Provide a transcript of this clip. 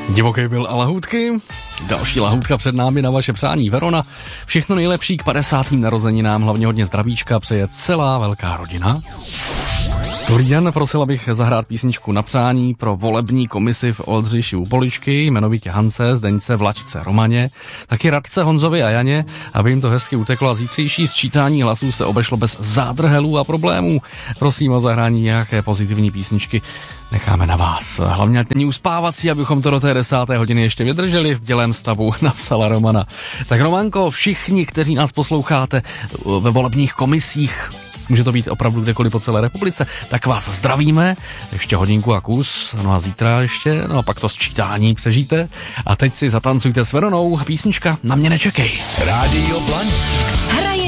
Divoký byl a lahůdky. Další lahůdka před námi na vaše přání. Verona, všechno nejlepší k 50. narozeninám, hlavně hodně zdravíčka, přeje celá velká rodina. Dobrý den, prosila bych zahrát písničku na přání pro volební komisi v Oldřiši u Poličky, jmenovitě Hance, Zdeňce, Vlačce, Romaně, taky Radce, Honzovi a Janě, aby jim to hezky uteklo a zítřejší sčítání hlasů se obešlo bez zádrhelů a problémů. Prosím o zahrání nějaké pozitivní písničky, necháme na vás. Hlavně ať není uspávací, abychom to do té 10. hodiny ještě vydrželi v dělém stavu, napsala Romana. Tak Romanko, všichni, kteří nás posloucháte ve volebních komisích, může to být opravdu kdekoliv po celé republice, tak vás zdravíme, ještě hodinku a kus, no a zítra ještě, no a pak to sčítání přežijte a teď si zatancujte s Veronou, písnička Na mě nečekej. Rádio Blaník.